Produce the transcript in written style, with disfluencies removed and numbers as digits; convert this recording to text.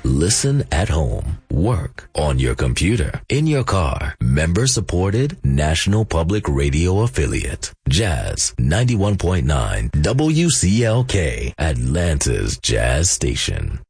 Listen at home, work, on your computer, in your car. Member supported National Public Radio affiliate. Jazz 91.9 WCLK, Atlanta's Jazz Station.